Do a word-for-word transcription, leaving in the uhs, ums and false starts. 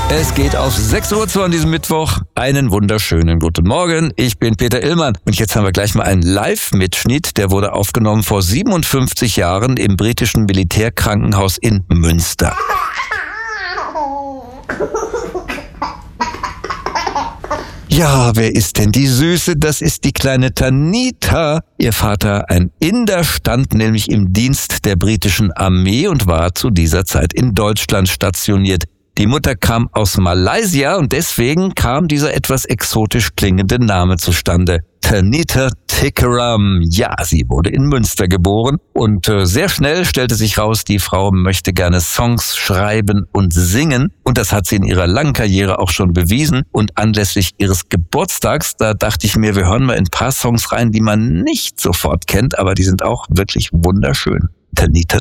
Es geht auf sechs Uhr zu an diesem Mittwoch. Einen wunderschönen guten Morgen. Ich bin Peter Illmann und jetzt haben wir gleich mal einen Live-Mitschnitt. Der wurde aufgenommen vor siebenundfünfzig Jahren im britischen Militärkrankenhaus in Münster. Ja, wer ist denn die Süße? Das ist die kleine Tanita. Ihr Vater, ein Inder, stand nämlich im Dienst der britischen Armee und war zu dieser Zeit in Deutschland stationiert. Die Mutter kam aus Malaysia und deswegen kam dieser etwas exotisch klingende Name zustande. Tanita Tikaram. Ja, sie wurde in Münster geboren und äh, sehr schnell stellte sich raus, die Frau möchte gerne Songs schreiben und singen und das hat sie in ihrer langen Karriere auch schon bewiesen und anlässlich ihres Geburtstags, da dachte ich mir, wir hören mal ein paar Songs rein, die man nicht sofort kennt, aber die sind auch wirklich wunderschön. Tanita